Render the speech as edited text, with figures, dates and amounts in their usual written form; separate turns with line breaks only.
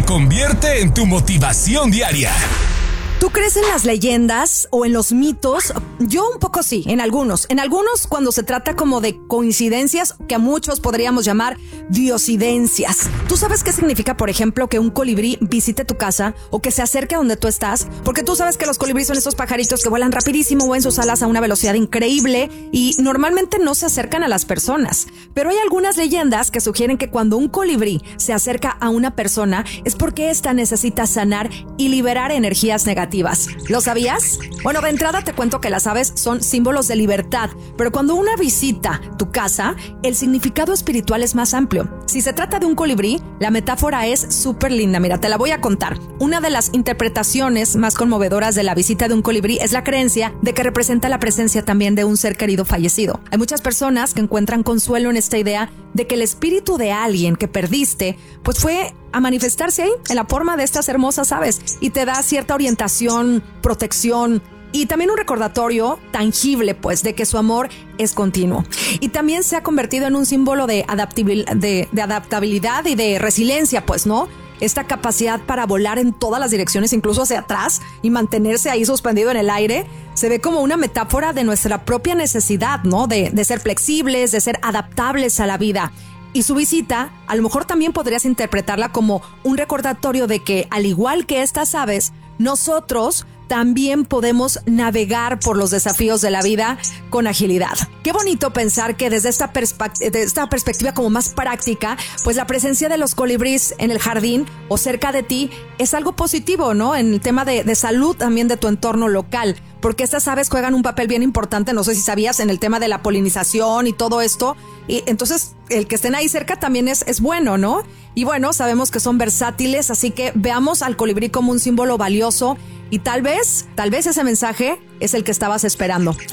se convierte en tu motivación diaria.
¿Tú crees en las leyendas o en los mitos? Yo un poco sí, en algunos. En algunos cuando se trata como de coincidencias que a muchos podríamos llamar diosidencias. ¿Tú sabes qué significa, por ejemplo, que un colibrí visite tu casa o que se acerque a donde tú estás? Porque tú sabes que los colibríes son esos pajaritos que vuelan rapidísimo, mueven sus alas a una velocidad increíble y normalmente no se acercan a las personas. Pero hay algunas leyendas que sugieren que cuando un colibrí se acerca a una persona es porque ésta necesita sanar y liberar energías negativas. ¿Lo sabías? Bueno, de entrada te cuento que las aves son símbolos de libertad, pero cuando una visita tu casa, el significado espiritual es más amplio. Si se trata de un colibrí, la metáfora es súper linda. Mira, te la voy a contar. Una de las interpretaciones más conmovedoras de la visita de un colibrí es la creencia de que representa la presencia también de un ser querido fallecido. Hay muchas personas que encuentran consuelo en esta idea de que el espíritu de alguien que perdiste, pues fue a manifestarse ahí en la forma de estas hermosas aves y te da cierta orientación, protección y también un recordatorio tangible, pues, de que su amor es continuo. Y también se ha convertido en un símbolo de adaptabilidad y de resiliencia, pues, ¿no? Esta capacidad para volar en todas las direcciones, incluso hacia atrás, y mantenerse ahí suspendido en el aire, se ve como una metáfora de nuestra propia necesidad, ¿no? De ser flexibles, de ser adaptables a la vida. Y su visita, a lo mejor también podrías interpretarla como un recordatorio de que, al igual que estas aves, nosotros también podemos navegar por los desafíos de la vida con agilidad. Qué bonito pensar que desde esta perspectiva como más práctica, pues la presencia de los colibríes en el jardín o cerca de ti es algo positivo, ¿no? En el tema de salud también de tu entorno local, porque estas aves juegan un papel bien importante, no sé si sabías, en el tema de la polinización y todo esto. Y entonces el que estén ahí cerca también es bueno, ¿no? Y bueno, sabemos que son versátiles, así que veamos al colibrí como un símbolo valioso y tal vez ese mensaje es el que estabas esperando.